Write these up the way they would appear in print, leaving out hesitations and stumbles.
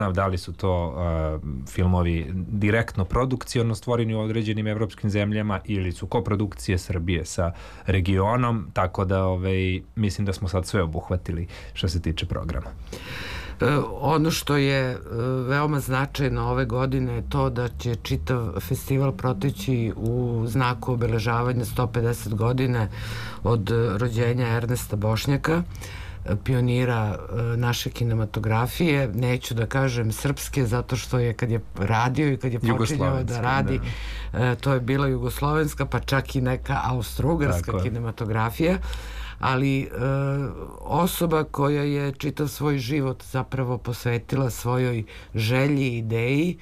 da li su to filmovi direktno produkciono stvoreni u određenim evropskim zemljama ili su koprodukcije Srbije sa regionom, tako da mislim da smo sad sve obuhvatili što se tiče programa. Ono što je veoma značajno ove godine je to da će čitav festival proteći u znaku obeležavanja 150 godine od rođenja Ernesta Bošnjaka, pionira naše kinematografije, neću da kažem srpske, zato što je kad je radio i kad je počinjao da radi, to je bila jugoslovenska, pa čak i neka austrougarska kinematografija, ali osoba koja je čitav svoj život zapravo posvetila svojoj želji i ideji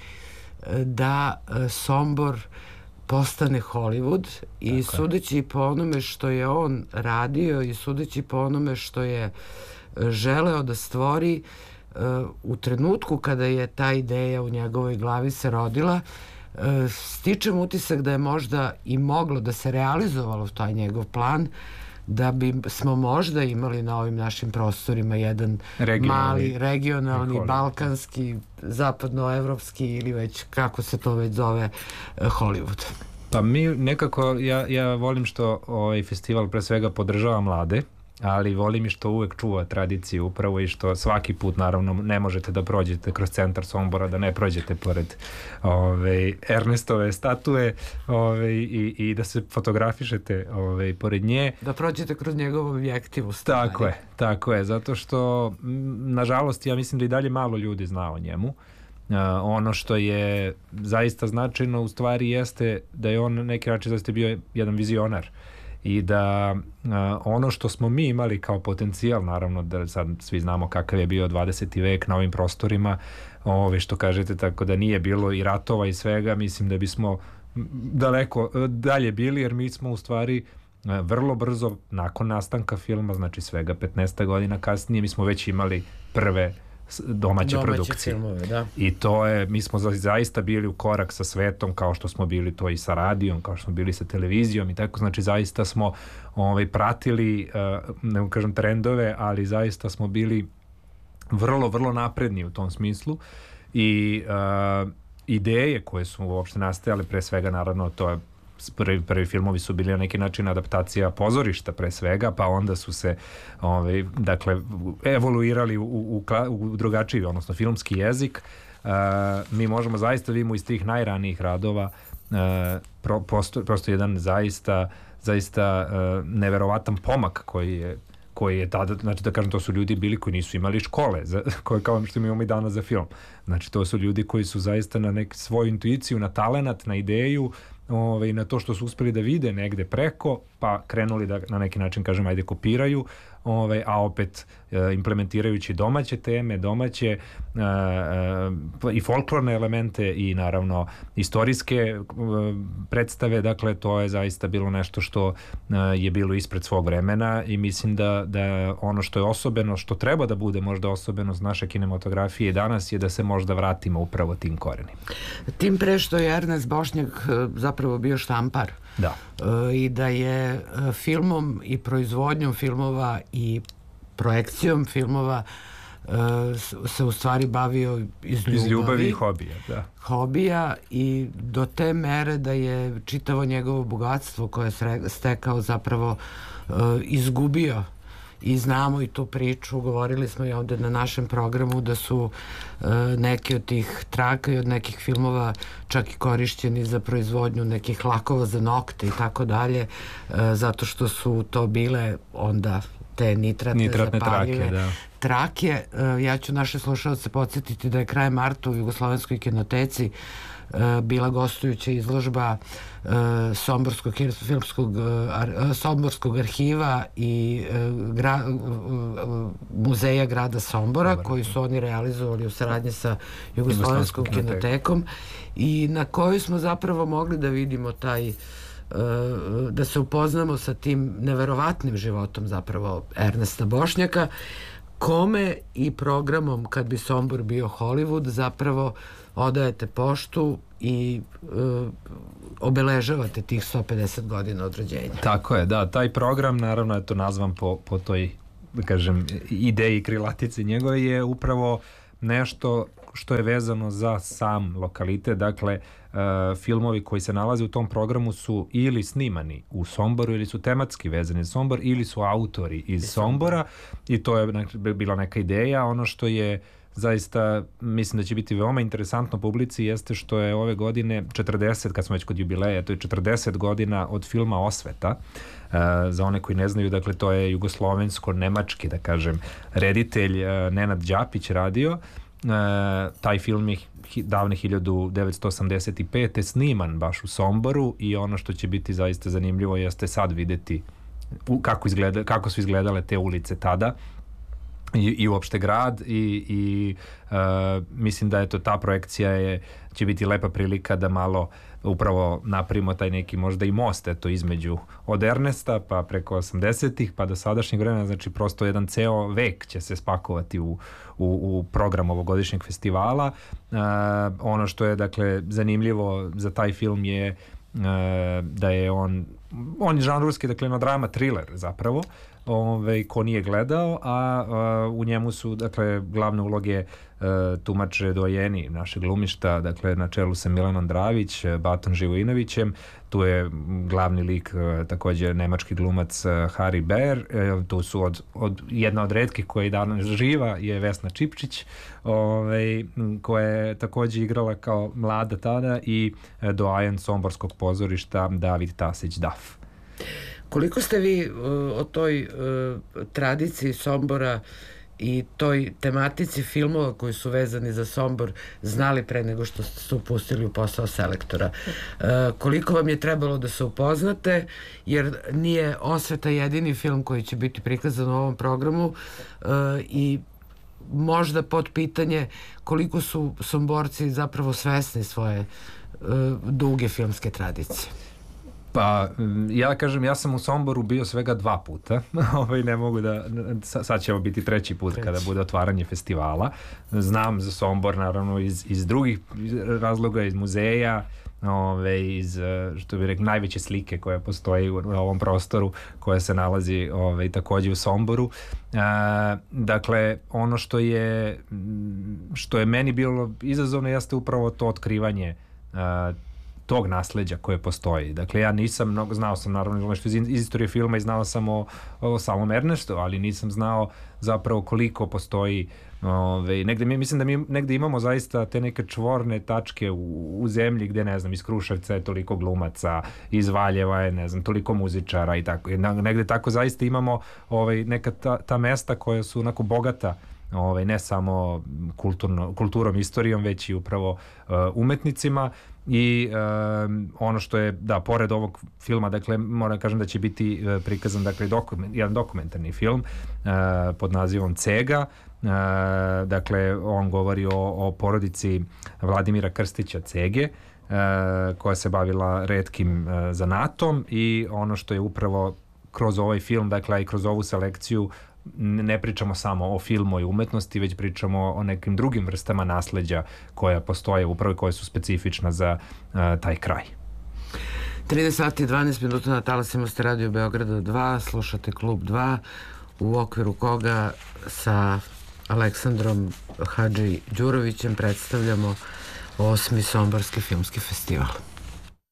da Sombor postane Hollywood i sudeći po onome što je on radio i sudeći po onome što je želeo da stvori u trenutku kada je ta ideja u njegovoj glavi se rodila, stičem utisak da je možda i moglo da se realizovalo taj njegov plan, da bi smo možda imali na ovim našim prostorima jedan mali, regionalni, balkanski, zapadnoevropski ili već kako se to već zove Hollywood. Pa mi nekako, ja volim što ovaj festival pre svega podržava mlade, ali volim i što uvek čuva tradiciju upravo i što svaki put naravno ne možete da prođete kroz centar Sombora da ne prođete pored Ernestove statue i da se fotografišete pored nje. Da prođete kroz njegov objektiv u stvari. Tako je, zato što nažalost ja mislim da i dalje malo ljudi zna o njemu. Ono što je zaista značajno u stvari jeste da je on na neki način zaista bio jedan vizionar i da ono što smo mi imali kao potencijal, naravno da sad svi znamo kakav je bio 20. vek na ovim prostorima, što kažete, tako da nije bilo i ratova i svega, mislim da bismo daleko dalje bili, jer mi smo u stvari vrlo brzo nakon nastanka filma, znači svega 15 godina kasnije, mi smo već imali prve domaće produkcije. Filmove, da. I to je, mi smo zaista bili u korak sa svetom, kao što smo bili to i sa radijom, kao što smo bili sa televizijom i tako, znači zaista smo pratili, ne kažem trendove, ali zaista smo bili vrlo, vrlo napredni u tom smislu i ideje koje su uopšte nastajale, pre svega naravno to je prvi filmovi su bili na neki način adaptacija pozorišta pre svega, pa onda su se dakle evoluirali u drugačiji, odnosno filmski jezik. Mi možemo zaista vidimo iz tih najranijih radova prosto jedan zaista neverovatan pomak koji je tada, znači da kažem, to su ljudi bili koji nisu imali škole, kao što imamo i danas za film. Znači to su ljudi koji su zaista na svoju intuiciju, na talenat, na ideju, na to što su uspeli da vide negde preko, pa krenuli da na neki način, kažem, ajde kopiraju, a opet implementirajući domaće teme, domaće i folklorne elemente i naravno istorijske predstave, dakle to je zaista bilo nešto što je bilo ispred svog vremena i mislim da ono što je osobeno, što treba da bude možda osobenost naše kinematografije danas je da se možda vratimo upravo tim korenima. Tim pre što je Ernest Bošnjak zapravo bio štampar. Da. I da je filmom i proizvodnjom filmova i projekcijom filmova se u stvari bavio iz ljubavi i hobija, da. Hobija i do te mere da je čitavo njegovo bogatstvo koje je stekao zapravo izgubio. I znamo i tu priču, govorili smo i ovde na našem programu da su neki od tih traka i od nekih filmova čak i korišćeni za proizvodnju nekih lakova za nokte i tako dalje, zato što su to bile onda te nitratne zapaljive trake. Ja ću naše slušalce podsjetiti da je krajem marta u Jugoslovenskoj kinoteci bila gostujuća izložba Somborskog arhiva i muzeja grada Sombora, koji su oni realizovali u saradnji sa Jugoslovenskom kinotekom i na kojoj smo zapravo mogli da vidimo da se upoznamo sa tim neverovatnim životom zapravo Ernesta Bošnjaka, kome i programom Kad bi Sombor bio Hollywood zapravo odajete poštu i obeležavate tih 150 godina od rođenja. Tako je, da, taj program naravno je to nazvan po toj, da kažem, ideji krilatice njegove je upravo nešto što je vezano za sam lokalitet. Dakle, filmovi koji se nalaze u tom programu su ili snimani u Somboru ili su tematski vezani za Sombor ili su autori iz Sombora i to je bila neka ideja. Ono što je zaista, mislim da će biti veoma interesantno publici jeste što je ove godine 40, kad smo već kod jubileja, to je 40 godina od filma Osveta. Za one koji ne znaju, dakle to je jugoslovensko-nemački, da kažem, reditelj Nenad Đapić radio. Taj film je davne 1985. sniman baš u Somboru i ono što će biti zaista zanimljivo jeste sad videti kako su izgledale te ulice tada i uopšte grad i mislim da ta projekcija će biti lepa prilika da malo upravo napravimo taj neki možda i most između od Ernesta pa preko 80-ih pa do sadašnjeg vremena, znači prosto jedan ceo vek će se spakovati u program ovogodišnjeg festivala. Ono što je dakle zanimljivo za taj film je da je on je žanrovski, dakle jedna drama, thriller zapravo, ko nije gledao, a u njemu su dakle glavne uloge tumače dojeni naše glumišta, dakle na čelu sa Milanom Dravić, Batom Živojinovićem, tu je glavni lik također nemački glumac Harry Baer, tu su jedna od retkih koja je danas živa je Vesna Čipčić, koja je također igrala kao mlada tada, i doajen somborskog pozorišta David Tasić Daf. Koliko ste vi o toj tradiciji Sombora i toj tematici filmova koji su vezani za Sombor znali pre nego što ste se upustili u posao selektora? Koliko vam je trebalo da se upoznate, jer nije Osveta jedini film koji će biti prikazan u ovom programu, i možda pod pitanje koliko su Somborci zapravo svesni svoje duge filmske tradicije? Pa, ja kažem, ja sam u Somboru bio svega 2 puta, ne mogu da, sad će ovo biti 3. put kada bude otvaranje festivala. Znam za Sombor, naravno, iz drugih razloga, iz muzeja, iz, što bih rekao, najveće slike koja postoji na ovom prostoru, koja se nalazi također u Somboru. Dakle, ono što je meni bilo izazovno jeste upravo to otkrivanje tog nasleđa koje postoji. Dakle, ja nisam znao sam naravno nešto iz istorije filma i znao sam o samom Ernestu, ali nisam znao zapravo koliko postoji. Mislim da mi negde imamo zaista te neke čvorne tačke u zemlji gde, ne znam, iz Kruševca je toliko glumaca, iz Valjeva je, ne znam, toliko muzičara i tako. Negde tako zaista imamo neka ta mesta koja su onako bogata, ne samo kulturom, istorijom, već i upravo umetnicima. I ono što je, da, pored ovog filma, dakle, moram kažem da će biti prikazan, dakle, jedan dokumentarni film pod nazivom Cega. Dakle, on govori o porodici Vladimira Krstića Cege, koja se bavila retkim zanatom, i ono što je upravo kroz ovaj film, dakle, i kroz ovu selekciju, ne pričamo samo o filmu i umetnosti, već pričamo o nekim drugim vrstama nasleđa koja postoje upravo, koje su specifična za taj kraj. 13 sati i 12 minuta na talasima ste Radio Beograda 2, slušate Klub 2, u okviru koga sa Aleksandrom Hadži Đurovićem predstavljamo 8. Somborski filmski festival.